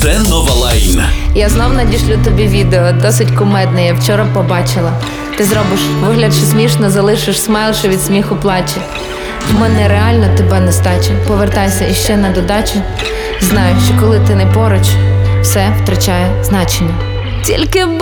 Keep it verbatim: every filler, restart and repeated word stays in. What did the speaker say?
Це Нова Лайн. Я знов надішлю тобі відео, досить кумедне, я вчора побачила. Ти зробиш вигляд, що смішно, залишиш смайл, що від сміху плаче. В мене реально тебе нестача. Повертайся іще на додачу. Знаю, що коли ти не поруч, все втрачає значення. Тільки